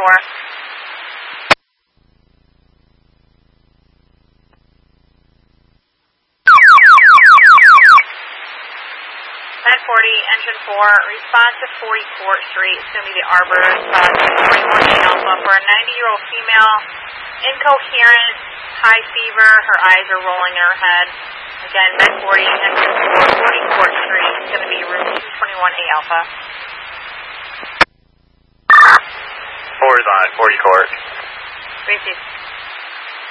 Engine 4, respond to 40 Court Street. It's going to be the Arborist, 241 Alpha for a 90-year-old female, incoherent, high fever, her eyes are rolling in her head. Again, Med 40, Engine 4, 40 Court Street. It's going to be room 221A Alpha. 4 is on 40 Court. Receive.